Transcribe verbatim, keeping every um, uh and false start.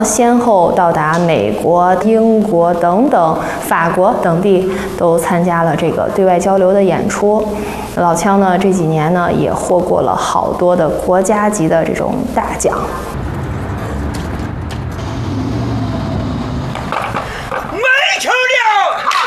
先后到达美国、英国等等、法国等地，都参加了这个对外交流的演出。老枪呢，这几年呢也获过了好多的国家级的这种大奖。 没成了。